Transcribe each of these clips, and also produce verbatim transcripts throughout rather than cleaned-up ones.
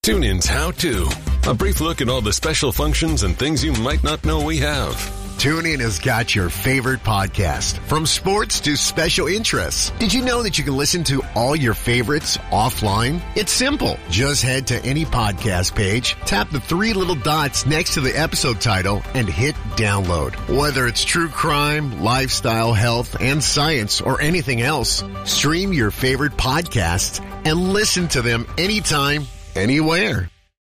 TuneIn's How To. A brief look at all the special functions and things you might not know we have. TuneIn has got your favorite podcast, from sports to special interests. Did you know that you can listen to all your favorites offline? It's simple. Just head to any podcast page, tap the three little dots next to the episode title, and hit download. Whether it's true crime, lifestyle, health, and science, or anything else, stream your favorite podcasts and listen to them anytime, anywhere.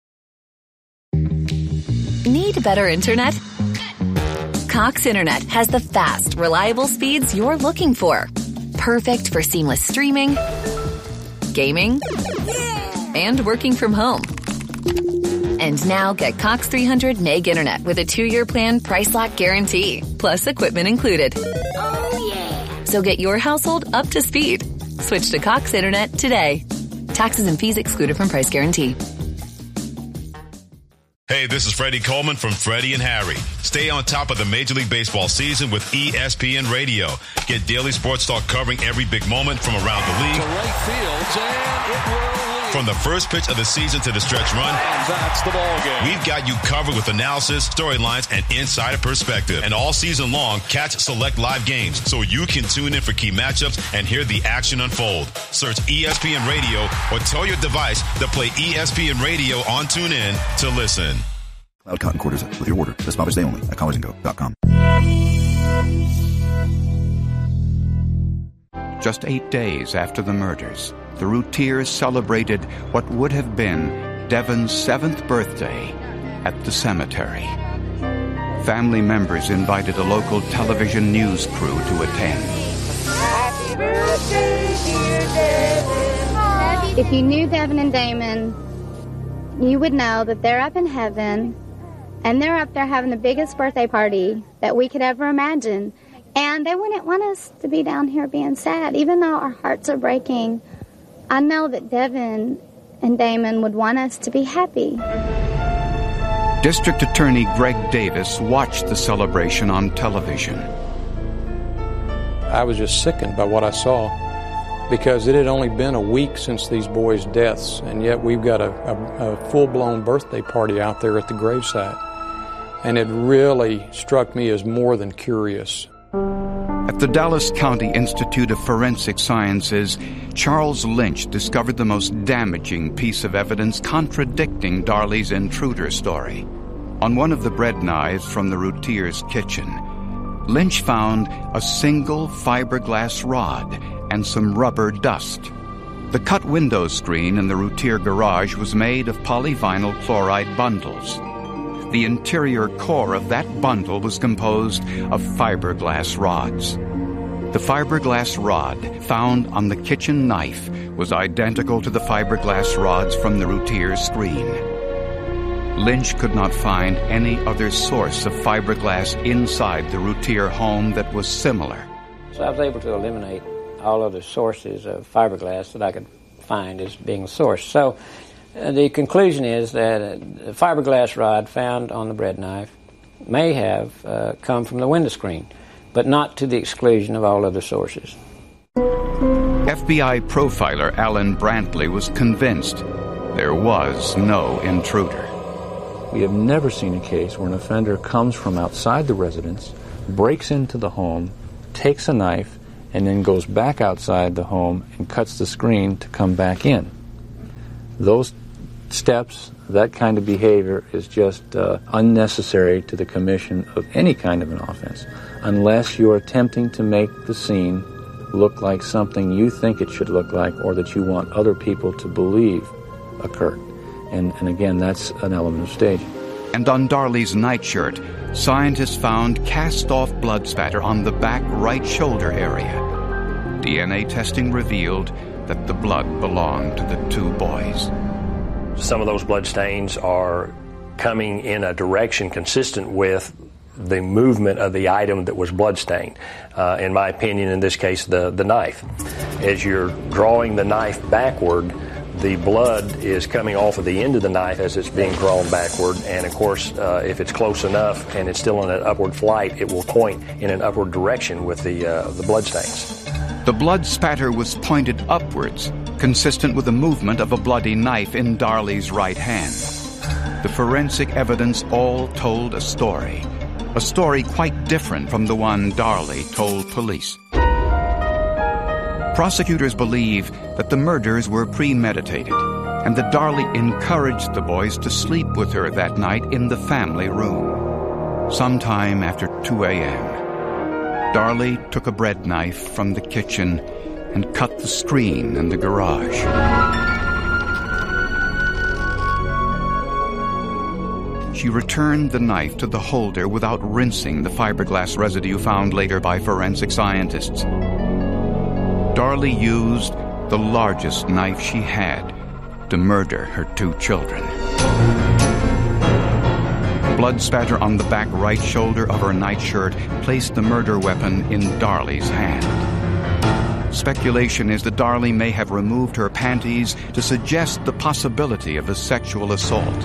Need better internet? Cox Internet has the fast, reliable speeds you're looking for. Perfect for seamless streaming, gaming, and working from home. And now get Cox three hundred meg internet with a two-year plan price lock guarantee, plus equipment included. Oh, yeah. So get your household up to speed. Switch to Cox Internet today. Taxes and fees excluded from price guarantee. Hey, this is Freddie Coleman from Freddie and Harry. Stay on top of the Major League Baseball season with E S P N Radio. Get daily sports talk covering every big moment from around the league. To right field, and it will lead. From the first pitch of the season to the stretch run. And that's the ball game. We've got you covered with analysis, storylines, and insider perspective. And all season long, catch select live games so you can tune in for key matchups and hear the action unfold. Search E S P N Radio or tell your device to play E S P N Radio on TuneIn to listen. Cloud Cotton Quarters with your order this Father's Day only at college and go dot com. Just eight days after the murders, the Routiers celebrated what would have been Devon's seventh birthday at the cemetery. Family members invited a local television news crew to attend. Happy birthday, dear Devon. If you knew Devon and Damon, you would know that they're up in heaven, and they're up there having the biggest birthday party that we could ever imagine. And they wouldn't want us to be down here being sad, even though our hearts are breaking. I know that Devon and Damon would want us to be happy. District Attorney Greg Davis watched the celebration on television. I was just sickened by what I saw, because it had only been a week since these boys' deaths, and yet we've got a, a, a full-blown birthday party out there at the gravesite. And it really struck me as more than curious. At the Dallas County Institute of Forensic Sciences, Charles Lynch discovered the most damaging piece of evidence contradicting Darley's intruder story. On one of the bread knives from the Routiers' kitchen, Lynch found a single fiberglass rod and some rubber dust. The cut window screen in the Routier garage was made of polyvinyl chloride bundles. The interior core of that bundle was composed of fiberglass rods. The fiberglass rod found on the kitchen knife was identical to the fiberglass rods from the Routier screen. Lynch could not find any other source of fiberglass inside the Routier home that was similar. So I was able to eliminate all other sources of fiberglass that I could find as being a source. So uh, the conclusion is that a fiberglass rod found on the bread knife may have uh, come from the window screen, but not to the exclusion of all other sources. F B I profiler Alan Brantley was convinced there was no intruder. We have never seen a case where an offender comes from outside the residence, breaks into the home, takes a knife, and then goes back outside the home and cuts the screen to come back in. Those steps, that kind of behavior is just uh, unnecessary to the commission of any kind of an offense, unless you're attempting to make the scene look like something you think it should look like or that you want other people to believe occurred. And, and again, that's an element of staging. And on Darley's nightshirt, scientists found cast-off blood spatter on the back right shoulder area. D N A testing revealed that the blood belonged to the two boys. Some of those blood stains are coming in a direction consistent with the movement of the item that was bloodstained. Uh, in my opinion, in this case, the, the knife. As you're drawing the knife backward, the blood is coming off of the end of the knife as it's being drawn backward, and of course, uh, if it's close enough and it's still in an upward flight, it will point in an upward direction with the uh, the blood stains. The blood spatter was pointed upwards, consistent with the movement of a bloody knife in Darley's right hand. The forensic evidence all told a story, a story quite different from the one Darley told police. Prosecutors believe that the murders were premeditated and that Darley encouraged the boys to sleep with her that night in the family room. Sometime after two a.m., Darley took a bread knife from the kitchen and cut the screen in the garage. She returned the knife to the holder without rinsing the fiberglass residue found later by forensic scientists. Darley used the largest knife she had to murder her two children. Blood spatter on the back right shoulder of her nightshirt placed the murder weapon in Darley's hand. Speculation is that Darley may have removed her panties to suggest the possibility of a sexual assault.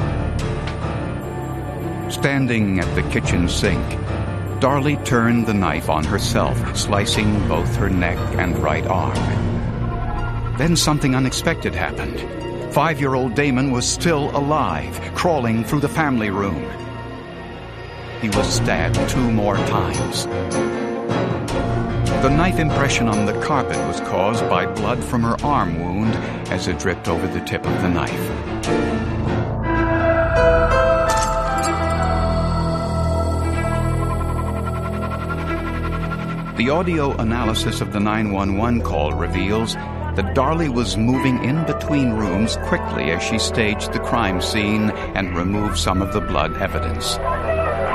Standing at the kitchen sink, Darley turned the knife on herself, slicing both her neck and right arm. Then something unexpected happened. Five-year-old Damon was still alive, crawling through the family room. He was stabbed two more times. The knife impression on the carpet was caused by blood from her arm wound as it dripped over the tip of the knife. The audio analysis of the nine one one call reveals that Darley was moving in between rooms quickly as she staged the crime scene and removed some of the blood evidence.